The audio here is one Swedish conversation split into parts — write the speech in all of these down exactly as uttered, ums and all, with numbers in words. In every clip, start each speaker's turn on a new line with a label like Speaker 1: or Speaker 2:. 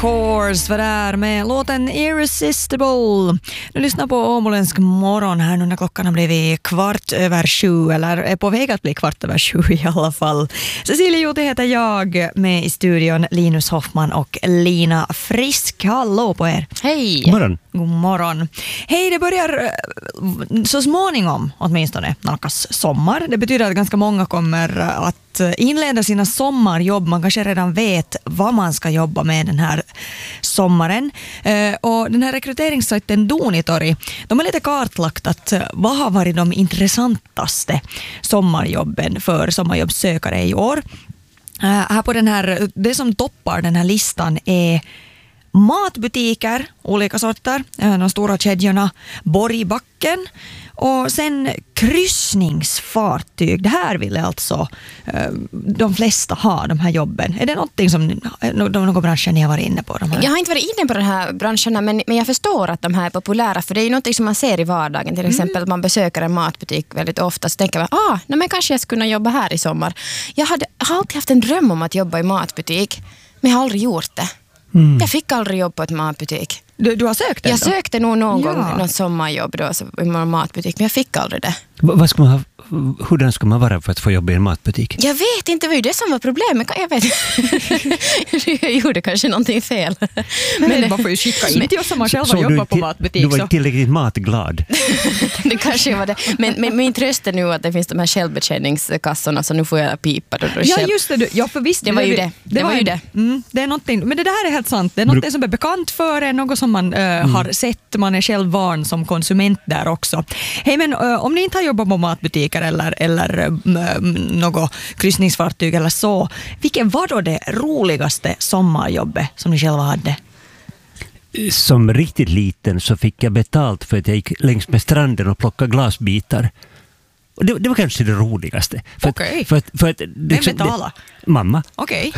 Speaker 1: Course var där med låten Irresistible. Du lyssnar på Åmålensk morgon här nu när klockan har blivit kvart över sju, eller är på väg att bli kvart över sju i alla fall. Cecilia Juti heter jag, med i studion Linus Hoffman och Lina Frisk. Hallå på er.
Speaker 2: Hej.
Speaker 3: God morgon.
Speaker 1: God morgon. Hej, det börjar så småningom åtminstone nalkas sommar. Det betyder att ganska många kommer att inleda sina sommarjobb. Man kanske redan vet vad man ska jobba med den här sommaren. Och den här rekryteringssajten Dunitori, de har lite kartlagt att vad har varit de intressantaste sommarjobben för sommarjobbsökare i år. Här på den här, det som toppar den här listan är matbutiker, olika sorter, de stora kedjorna, Borgbacken och sen kryssningsfartyg. Det här vill alltså de flesta ha, de här jobben. Är det någonting som någon branscher ni har varit inne på? De här?
Speaker 2: Jag har inte varit inne på de här branscherna, men, men jag förstår att de här är populära, för det är ju någonting som man ser i vardagen. Till exempel mm. att man besöker en matbutik väldigt ofta, så tänker man, ah, nej, men kanske jag skulle kunna jobba här i sommar. Jag, hade, jag har alltid haft en dröm om att jobba i matbutik, men jag har aldrig gjort det. Mm. Jag fick aldrig jobb på ett matbutik.
Speaker 1: Du, du har sökt det?
Speaker 2: Jag sökte nog någon
Speaker 1: ja.
Speaker 2: gång något sommarjobb då, alltså, i en matbutik, men jag fick aldrig det.
Speaker 3: V- vad ska man ha, hurdan ska man vara för att få jobba i en matbutik?
Speaker 2: Jag vet inte, vad det som var problemet. Jag vet. Jag gjorde kanske någonting fel.
Speaker 1: Men, men man får ju skicka in till oss som man själva jobbar på matbutik.
Speaker 3: Du var tillräckligt matglad.
Speaker 2: Det kanske var det. Men, men min tröst är nu att det finns de här självbetjäningskassorna, så nu får jag pipa. Då, då
Speaker 1: ja,
Speaker 2: själv.
Speaker 1: just det. Ja, för visst,
Speaker 2: det var ju det. Det, det var ju det.
Speaker 1: Mm, det är någonting, men det där är helt sant. Det är något som är bekant för en, något som man uh, mm. har sett. Man är själv van som konsument där också. Hej, men uh, om ni inte har jobbat på matbutiker eller, eller uh, något kryssningsfartyg eller så, vilken var då det roligaste sommarjobbet som ni själva hade?
Speaker 3: Som riktigt liten så fick jag betalt för att jag gick längs med stranden och plockade glasbitar. Och det, det var kanske det roligaste. För
Speaker 1: Okej.
Speaker 3: Att, för att, för att,
Speaker 1: Vem betalade?
Speaker 3: Mamma.
Speaker 1: Okej.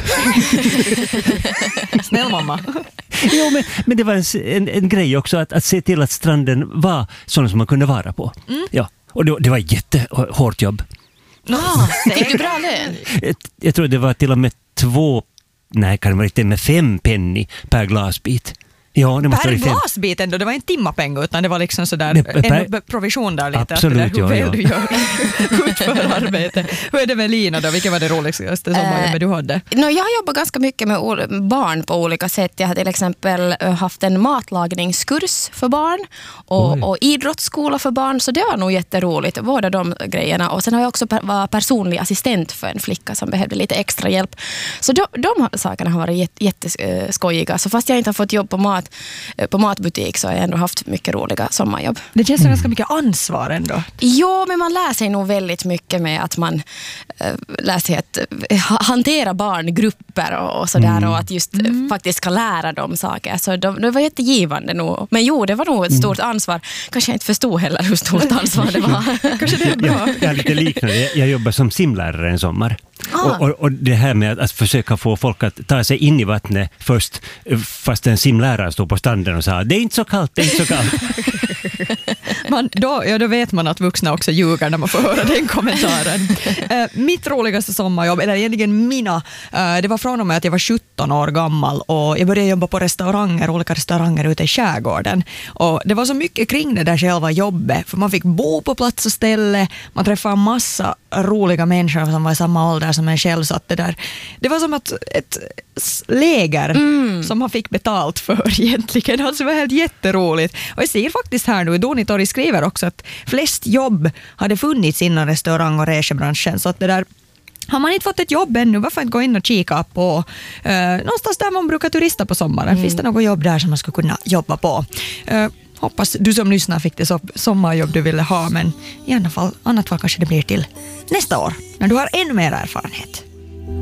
Speaker 1: Snäll mamma.
Speaker 3: Jo, men, men det var en, en, en grej också att, att se till att stranden var sån som man kunde vara på. Mm. Ja. Och det, det var ett jättehårt jobb.
Speaker 2: Ah, fick du bra lön?
Speaker 3: Jag, jag tror det var till och med två, nej kan det vara inte med fem penny per glasbit. Ja, det måste
Speaker 1: per
Speaker 3: vara
Speaker 1: glasbit ändå, det var inte timmapeng utan det var liksom sådär
Speaker 3: det, per,
Speaker 1: en provision där lite.
Speaker 3: Absolut,
Speaker 1: att det där, hur
Speaker 3: ja,
Speaker 1: väl
Speaker 3: ja.
Speaker 1: du gör utför arbete. Hur är det med Lina då? Vilket var det roligaste sommarjobbet du hade?
Speaker 2: No, jag har jobbat ganska mycket med barn på olika sätt. Jag hade till exempel haft en matlagningskurs för barn och, och idrottsskola för barn, så det var nog jätteroligt, båda de grejerna. Och sen har jag också var personlig assistent för en flicka som behövde lite extra hjälp. Så de, de sakerna har varit jätteskojiga. Så fast jag inte har fått jobb på mat på matbutik, så har jag ändå haft mycket roliga sommarjobb.
Speaker 1: Det känns som ganska mycket ansvar ändå.
Speaker 2: Jo, men man lär sig nog väldigt mycket med att man äh, lär sig att äh, hantera barngrupper och, och sådär mm. och att just mm. faktiskt ska lära dem saker. Så de, det var jättegivande nog. Men jo, det var nog ett stort ansvar. Kanske jag inte förstod heller hur stort ansvar det var. Kanske det är bra.
Speaker 3: Jag, jag är lite liknande. Jag, jag jobbar som simlärare en sommar. Ah. Och, och, och det här med att, att försöka få folk att ta sig in i vattnet först, fast en simlärare stod på stranden och sa, det är inte så kallt, det är inte så kallt.
Speaker 1: man, då, ja, då vet man att vuxna också ljuger när man får höra den kommentaren. uh, mitt roligaste sommarjobb, eller egentligen mina, uh, det var från och med att jag var sjutton år gammal och jag började jobba på restauranger, olika restauranger ute i skärgården. Och det var så mycket kring det där själva jobbet, för man fick bo på plats och ställe, man träffade en massa roliga människor som var i samma ålder som en själv, så att det där, det var som att ett läger mm. som man fick betalt för egentligen. Alltså det var helt jätteroligt. Och jag ser faktiskt här nu, Dunitori skriver också att flest jobb hade funnits inom restaurang- och resebranschen, så att det där, har man inte fått ett jobb ännu, varför inte gå in och kika på eh, någonstans där man brukar turista på sommaren. Mm. Finns det något jobb där som man skulle kunna jobba på? Eh, hoppas du som lyssnar fick det så sommarjobb du ville ha, men i alla fall, annat fall kanske det blir till nästa år, när du har ännu mer erfarenhet.